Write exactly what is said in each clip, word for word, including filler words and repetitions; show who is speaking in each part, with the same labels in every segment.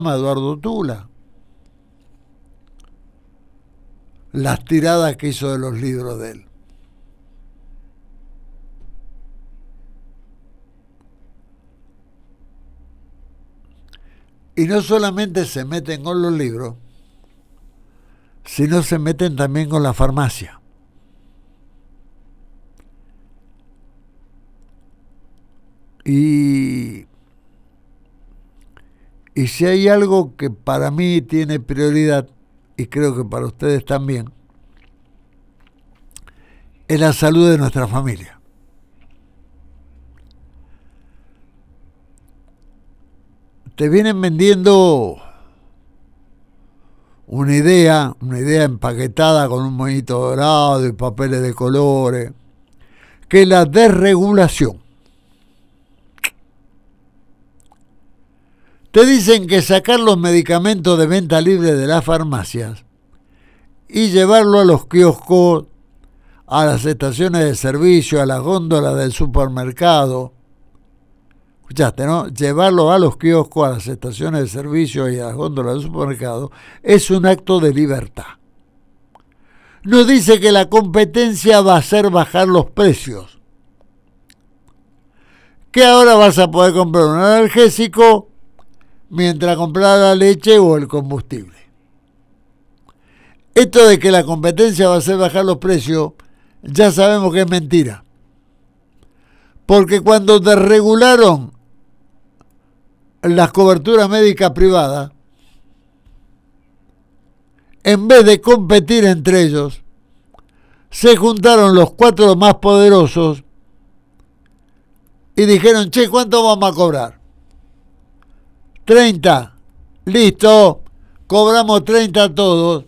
Speaker 1: Eduardo Tula. Las tiradas que hizo de los libros de él. Y no solamente se meten con los libros, sino se meten también con la farmacia. Y, y si hay algo que para mí tiene prioridad, y creo que para ustedes también, es la salud de nuestra familia. Te vienen vendiendo una idea, una idea empaquetada con un moñito dorado y papeles de colores, que es la desregulación. Te dicen que sacar los medicamentos de venta libre de las farmacias y llevarlo a los kioscos, a las estaciones de servicio, a las góndolas del supermercado. Escuchaste, ¿no? Llevarlo a los kioscos, a las estaciones de servicio y a las góndolas del supermercado es un acto de libertad. Nos dice que la competencia va a hacer bajar los precios. Que ahora vas a poder comprar un analgésico mientras comprar la leche o el combustible. Esto de que la competencia va a hacer bajar los precios, ya sabemos que es mentira. Porque cuando desregularon las coberturas médicas privadas, en vez de competir entre ellos, se juntaron los cuatro más poderosos y dijeron, che, ¿cuánto vamos a cobrar? treinta, listo, cobramos treinta todos.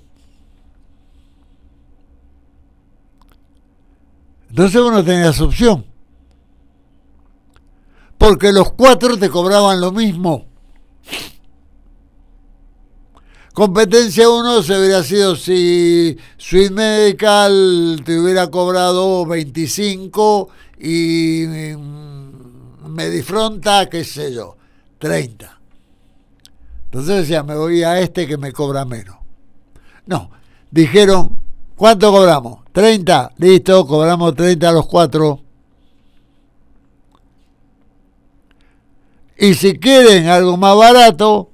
Speaker 1: Entonces vos no tenías opción, porque los cuatro te cobraban lo mismo. Competencia uno se hubiera sido si Swiss Medical te hubiera cobrado veinticinco y Medifronta, qué sé yo, treinta. Entonces decía, me voy a este que me cobra menos. No, dijeron, ¿cuánto cobramos? treinta, listo, cobramos treinta a los cuatro. Y si quieren algo más barato,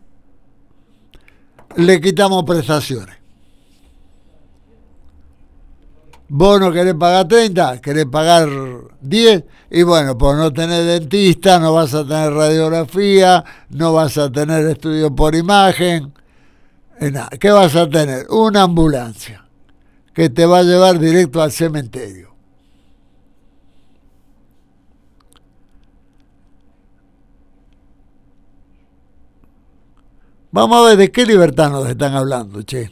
Speaker 1: le quitamos prestaciones. Vos no querés pagar treinta, querés pagar diez, y bueno, por no tener dentista, no vas a tener radiografía, no vas a tener estudio por imagen, nada. ¿Qué vas a tener? Una ambulancia que te va a llevar directo al cementerio. Vamos a ver de qué libertad nos están hablando, che.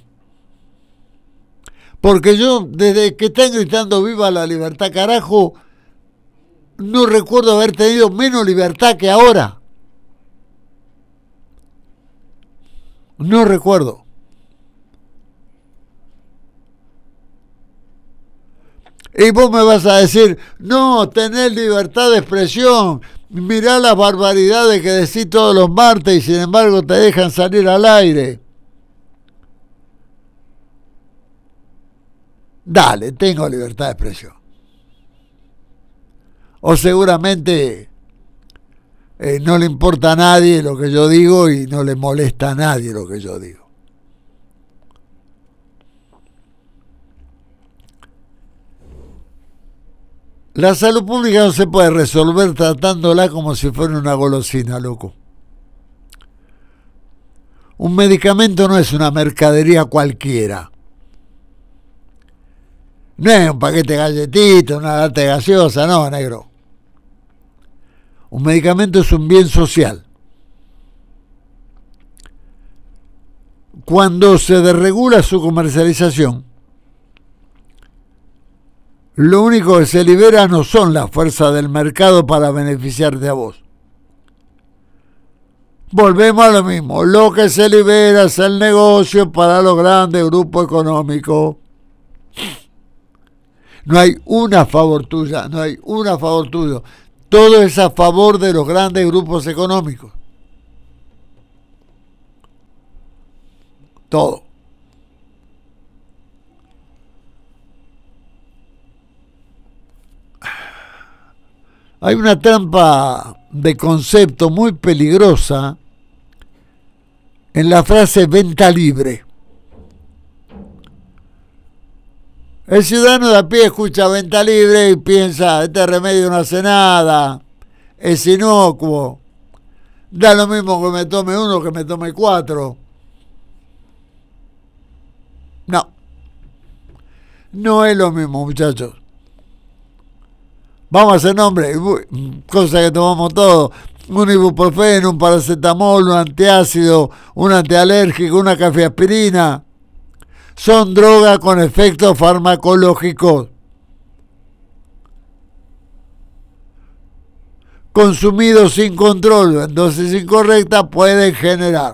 Speaker 1: Porque yo, desde que están gritando viva la libertad, carajo, no recuerdo haber tenido menos libertad que ahora. No recuerdo. Y vos me vas a decir, no, tenés libertad de expresión, mirá las barbaridades que decís todos los martes y sin embargo te dejan salir al aire. Dale, tengo libertad de expresión. O seguramente eh, no le importa a nadie lo que yo digo y no le molesta a nadie lo que yo digo. La salud pública no se puede resolver tratándola como si fuera una golosina, loco. Un medicamento no es una mercadería cualquiera. No es un paquete de galletitas, una lata de gaseosa, no, negro. Un medicamento es un bien social. Cuando se desregula su comercialización, lo único que se libera no son las fuerzas del mercado para beneficiarte a vos. Volvemos a lo mismo. Lo que se libera es el negocio para los grandes grupos económicos. No hay una a favor tuya, no hay una a favor tuyo. Todo es a favor de los grandes grupos económicos. todo. Hay una trampa de concepto muy peligrosa en la frase venta libre. El ciudadano de a pie escucha venta libre y piensa, este remedio no hace nada, es inocuo, da lo mismo que me tome uno que me tome cuatro. No, no es lo mismo, muchachos. Vamos a hacer nombre, cosa que tomamos todos, un ibuprofeno, un paracetamol, un antiácido, un antialérgico, una cafeaspirina. Son drogas con efectos farmacológicos. Consumidos sin control o en dosis incorrecta pueden generar.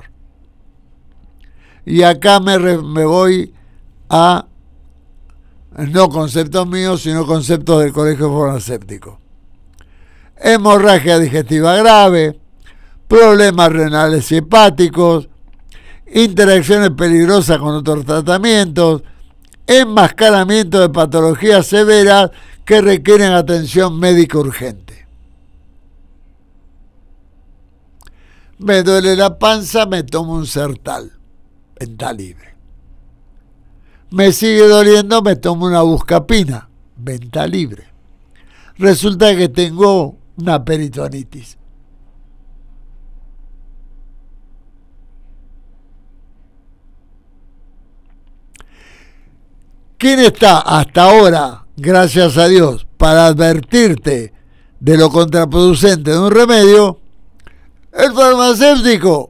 Speaker 1: Y acá me, re, me voy a no conceptos míos, sino conceptos del Colegio Farmacéutico. Hemorragia digestiva grave, problemas renales y hepáticos, interacciones peligrosas con otros tratamientos, enmascaramiento de patologías severas que requieren atención médica urgente. Me duele la panza, me tomo un Sertal, venta libre. Me sigue doliendo, me tomo una Buscapina, venta libre. Resulta que tengo una peritonitis. ¿Quién está hasta ahora, gracias a Dios, para advertirte de lo contraproducente de un remedio? El farmacéutico.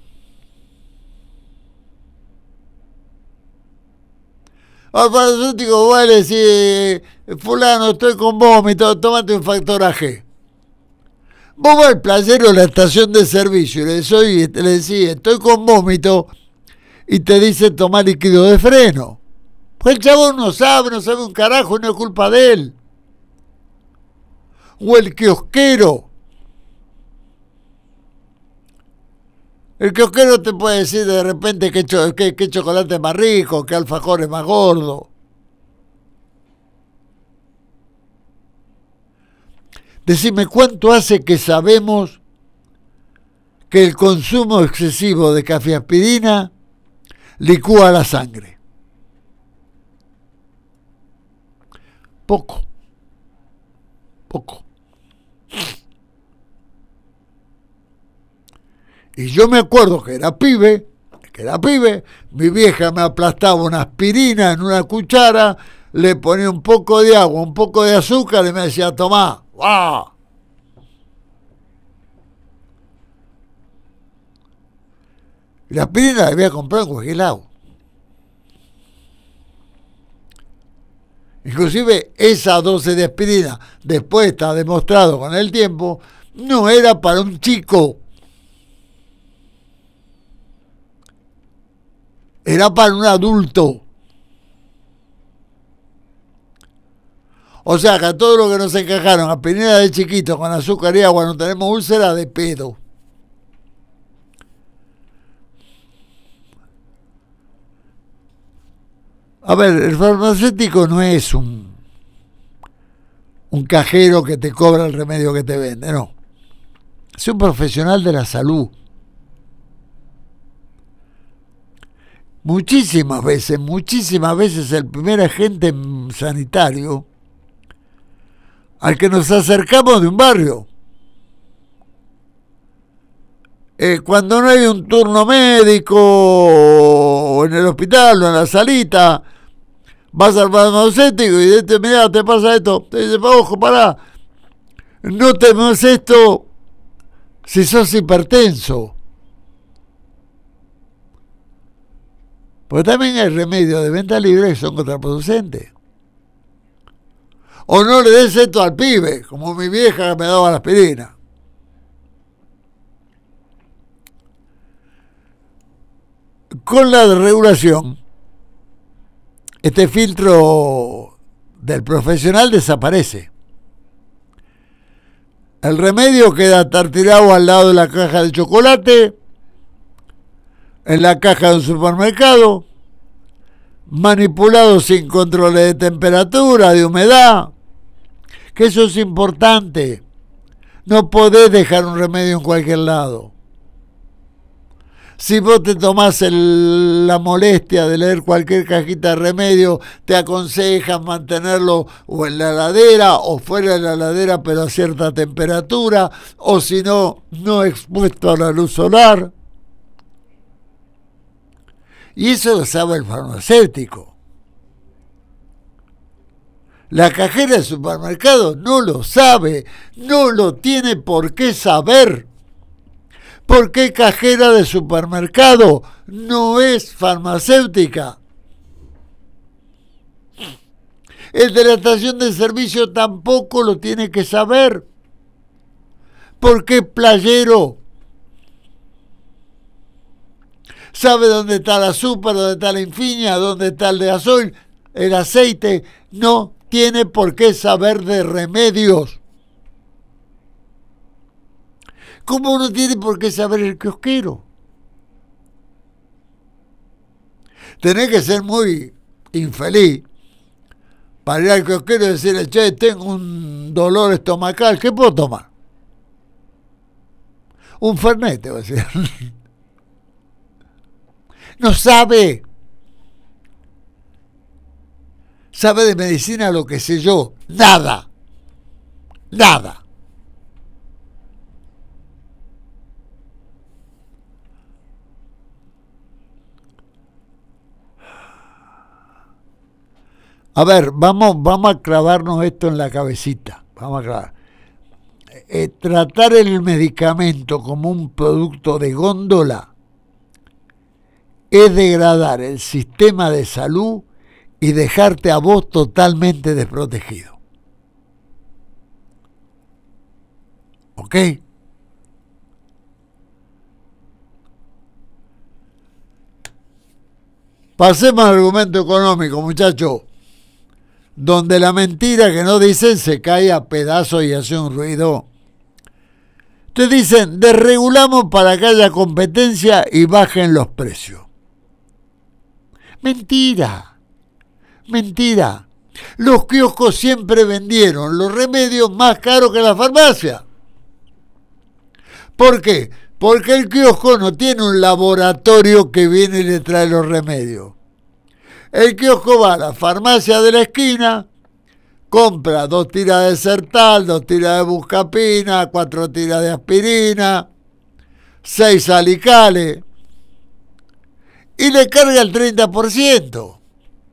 Speaker 1: Al farmacéutico vos le decís, fulano, estoy con vómito, tómate un factor A G. Vos vas al playero a la estación de servicio y le decís, le decís, estoy con vómito, y te dice tomar líquido de freno. Pues el chabón no sabe, no sabe un carajo, no es culpa de él. O el kiosquero. El kiosquero te puede decir de repente que, cho- que, que chocolate es más rico, que alfajor es más gordo. Decime, ¿cuánto hace que sabemos que el consumo excesivo de cafeaspirina licúa la sangre? Poco. Poco. Y yo me acuerdo que era pibe, que era pibe, mi vieja me aplastaba una aspirina en una cuchara, le ponía un poco de agua, un poco de azúcar y me decía, tomá, ¡guau! Y la aspirina la había comprado en cualquier lado. Inclusive esa dosis de aspirina, después está demostrado con el tiempo, no era para un chico. Era para un adulto. O sea que a todos los que nos encajaron aspirina de chiquito con azúcar y agua no tenemos úlcera de pedo. A ver, el farmacéutico no es un, un cajero que te cobra el remedio que te vende, no. Es un profesional de la salud. Muchísimas veces, muchísimas veces el primer agente sanitario al que nos acercamos de un barrio. Eh, cuando no hay un turno médico o en el hospital o en la salita, vas al farmacéutico y dices, mira, te pasa esto. Te dice, ojo, pará, no tenemos esto si sos hipertenso. Porque también hay remedios de venta libre que son contraproducentes. O no le des esto al pibe, como mi vieja me daba la aspirina. Con la regulación, este filtro del profesional desaparece. El remedio queda tirado al lado de la caja de chocolate. en la caja de un supermercado, manipulado sin controles de temperatura, de humedad, que eso es importante. No podés dejar un remedio en cualquier lado. Si vos te tomás el, la molestia de leer cualquier cajita de remedio, te aconsejan mantenerlo o en la heladera o fuera de la heladera pero a cierta temperatura, o si no, no expuesto a la luz solar. Y eso lo sabe el farmacéutico. La cajera del supermercado no lo sabe, no lo tiene por qué saber. Porque cajera de supermercado no es farmacéutica. El de la estación de servicio tampoco lo tiene que saber. Porque es playero. Sabe dónde está el azúcar, dónde está la infinia, dónde está el de gasoil, el aceite. No tiene por qué saber de remedios. ¿Cómo no tiene por qué saber el kiosquero? Tenés que ser muy infeliz para ir al kiosquero y decirle, che, tengo un dolor estomacal, ¿qué puedo tomar? Un Fernet, te voy a decir. No sabe. Sabe de medicina lo que sé yo. Nada. Nada. A ver, vamos, vamos a clavarnos esto en la cabecita. Vamos a clavar. Eh, tratar el medicamento como un producto de góndola es degradar el sistema de salud y dejarte a vos totalmente desprotegido. ¿Ok? Pasemos al argumento económico, muchachos, donde la mentira que no dicen se cae a pedazos y hace un ruido. Te dicen, desregulamos para que haya competencia y bajen los precios. Mentira, mentira. Los kioscos siempre vendieron los remedios más caros que la farmacia. ¿Por qué? Porque el kiosco no tiene un laboratorio que viene y le trae los remedios. El kiosco va a la farmacia de la esquina, compra dos tiras de Sertal, dos tiras de Buscapina, cuatro tiras de aspirina, seis salicales y le carga el treinta por ciento.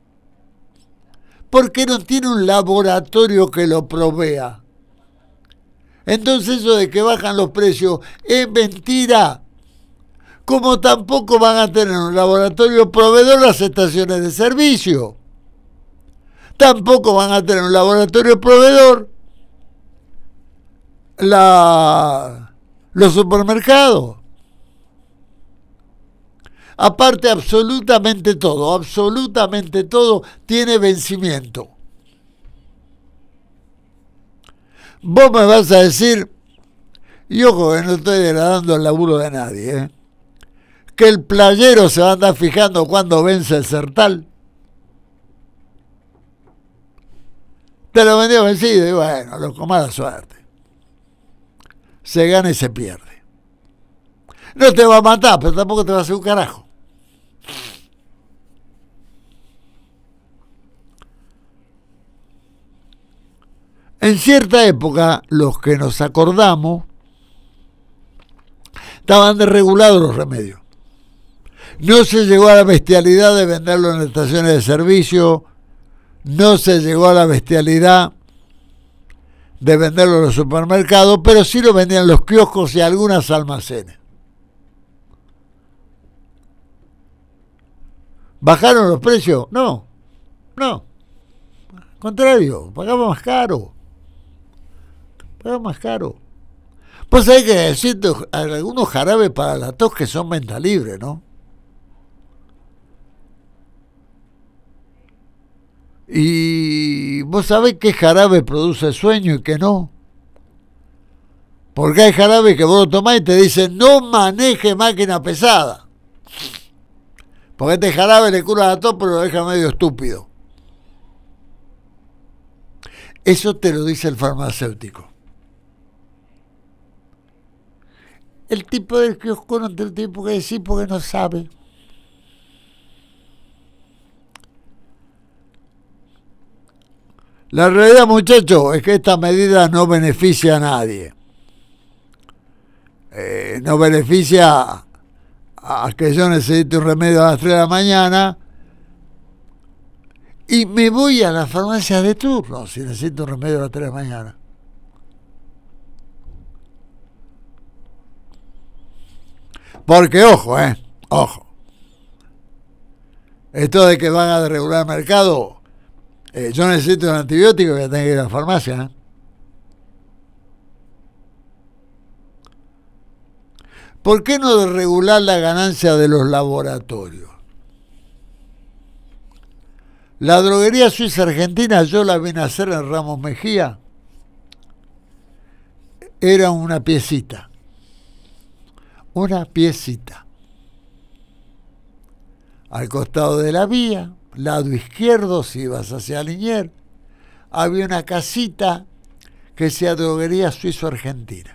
Speaker 1: Porque no tiene un laboratorio que lo provea. Entonces eso de que bajan los precios es mentira. Como tampoco van a tener un laboratorio proveedor las estaciones de servicio. Tampoco van a tener un laboratorio proveedor la, los supermercados. Aparte, absolutamente todo, absolutamente todo tiene vencimiento. Vos me vas a decir, y ojo que no estoy degradando el laburo de nadie, ¿eh? Que el playero se va a andar fijando cuando vence el Sertal. Te lo vendió vencido y bueno, lo con mala suerte. Se gana y se pierde. No te va a matar, pero tampoco te va a hacer un carajo. En cierta época, los que nos acordamos, estaban desregulados los remedios. No se llegó a la bestialidad de venderlo en estaciones de servicio, no se llegó a la bestialidad de venderlo en los supermercados, pero sí lo vendían en los kioscos y algunos almacenes. ¿Bajaron los precios? No, no. Al contrario, pagaba más caro. Pagaba más caro. Pues hay que decir algunos jarabes para la tos que son venta libre, ¿no? Y vos sabés qué jarabe produce sueño y qué no. Porque hay jarabe que vos lo tomás y te dicen no maneje máquina pesada. Porque este jarabe le cura a todo, pero lo deja medio estúpido. Eso te lo dice el farmacéutico. El tipo del kiosco no te tiene por qué decir porque no sabe. La realidad, muchachos, es que esta medida no beneficia a nadie. Eh, no beneficia a, a que yo necesite un remedio a las tres de la mañana y me voy a la farmacia de turno si necesito un remedio a las tres de la mañana. Porque, ojo, eh, ojo. Esto de que van a desregular el mercado, eh, yo necesito un antibiótico y voy a tener que ir a la farmacia, ¿eh? ¿Por qué no desregular la ganancia de los laboratorios? La droguería suiza argentina, yo la vi nacer en Ramos Mejía, era una piecita. Una piecita. Al costado de la vía, lado izquierdo, si ibas hacia Liniers, había una casita que decía droguería suizo-argentina.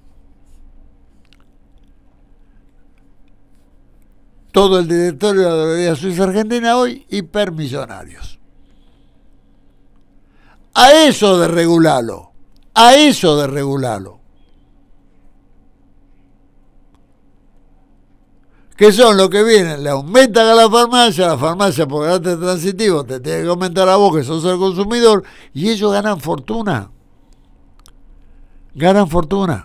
Speaker 1: Todo el directorio de la droguería suizo-argentina hoy hipermillonarios. A eso de regularlo, a eso de regularlo. Que son los que vienen, le aumentan a la farmacia, la farmacia por carácter transitivo te tiene que aumentar a vos que sos el consumidor y ellos ganan fortuna. Ganan fortuna.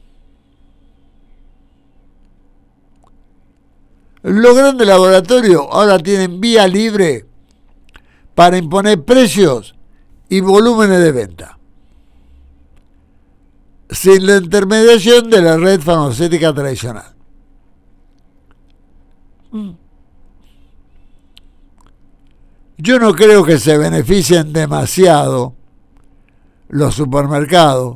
Speaker 1: Los grandes laboratorios ahora tienen vía libre para imponer precios y volúmenes de venta, sin la intermediación de la red farmacéutica tradicional. Yo no creo que se beneficien demasiado los supermercados,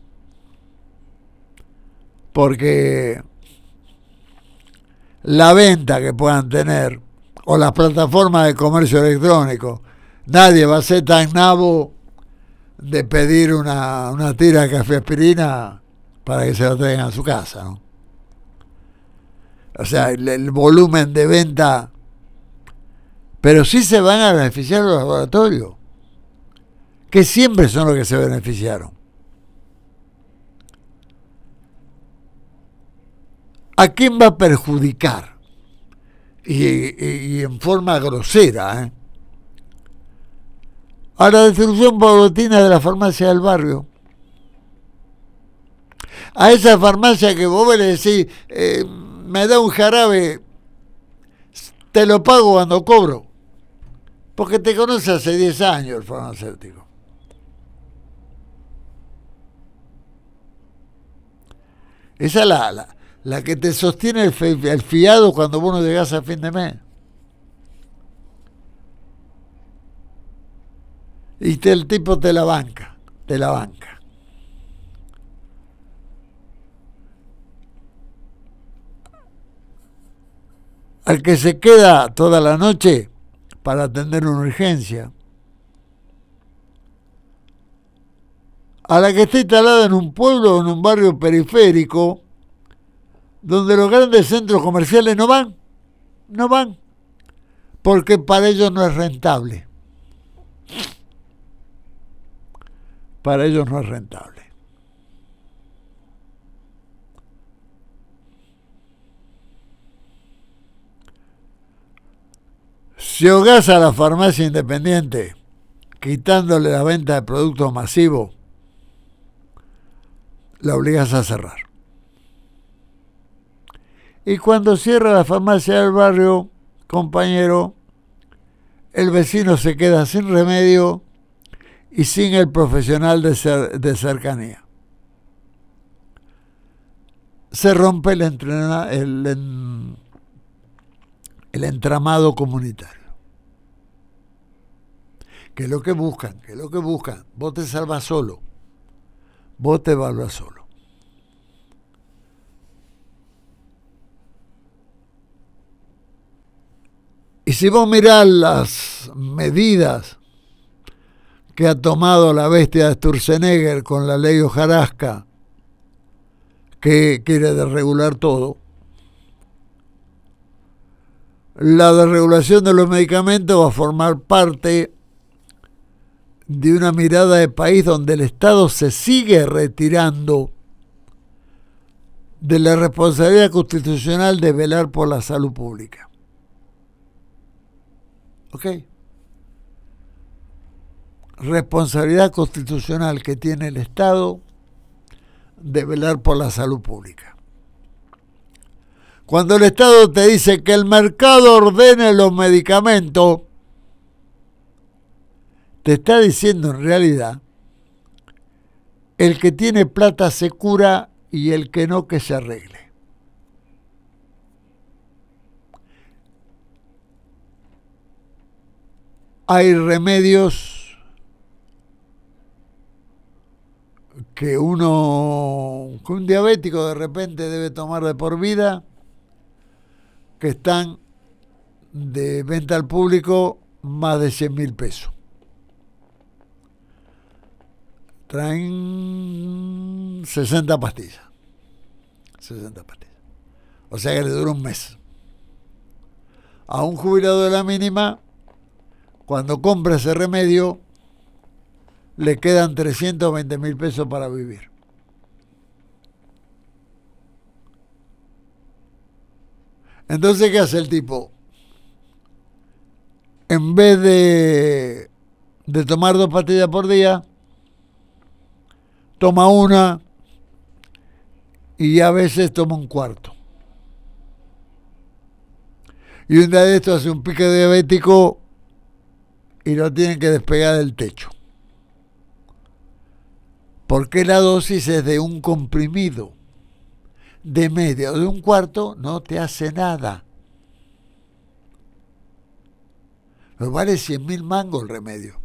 Speaker 1: porque la venta que puedan tener o las plataformas de comercio electrónico, nadie va a ser tan nabo de pedir una, una tira de café aspirina para que se la traigan a su casa, ¿no? O sea, el, el volumen de venta, pero sí se van a beneficiar los laboratorios, que siempre son los que se beneficiaron. ¿A quién va a perjudicar? Y, y, y en forma grosera, ¿eh? A la destrucción paulatina de la farmacia del barrio. A esa farmacia que vos le decís, eh, me da un jarabe, te lo pago cuando cobro. Porque te conoce hace diez años el farmacéutico. Esa es la... la La que te sostiene el, el fiado cuando vos no llegás a fin de mes. Y te, el tipo te la banca, te la banca. Al que se queda toda la noche para atender una urgencia. A la que está instalada en un pueblo o en un barrio periférico, donde los grandes centros comerciales no van, no van, porque para ellos no es rentable. Para ellos no es rentable. Si ahogás a la farmacia independiente, quitándole la venta de productos masivos, la obligás a cerrar. Y cuando cierra la farmacia del barrio, compañero, el vecino se queda sin remedio y sin el profesional de, cer- de cercanía. Se rompe el, entrena- el, en- el entramado comunitario. Que es lo que buscan, que es lo que buscan. Vos te salvas solo. Vos te evaluás solo. si vos mirás las medidas que ha tomado la bestia de Sturzenegger con la ley hojarasca, que quiere desregular todo, la desregulación de los medicamentos va a formar parte de una mirada de país donde el Estado se sigue retirando de la responsabilidad constitucional de velar por la salud pública. ¿Ok? Responsabilidad constitucional que tiene el Estado de velar por la salud pública. Cuando el Estado te dice que el mercado ordene los medicamentos, te está diciendo en realidad, el que tiene plata se cura y el que no, que se arregle. Hay remedios que uno, que un diabético de repente debe tomar de por vida, que están de venta al público más de cien mil pesos. Traen sesenta pastillas. sesenta pastillas. O sea que le dura un mes. A un jubilado de la mínima, cuando compra ese remedio, le quedan trescientos veinte mil pesos para vivir. Entonces, ¿qué hace el tipo? En vez de, de tomar dos pastillas por día, toma una y a veces toma un cuarto. Y un día de esto hace un pique diabético y lo tienen que despegar del techo. Porque la dosis es de un comprimido. De medio, de un cuarto, no te hace nada. Pero vale cien mil mangos el remedio.